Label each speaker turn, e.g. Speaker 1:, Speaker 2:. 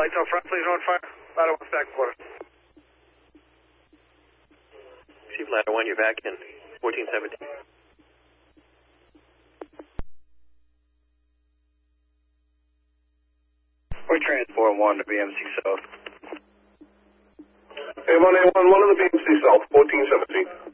Speaker 1: lights out front, please, on fire. Ladder 1, stack quarter.
Speaker 2: Chief, ladder 1, you're back in 1417.
Speaker 1: We're transport 1 to BMC South.
Speaker 3: A1A1, 1 of the BMC South, 1417.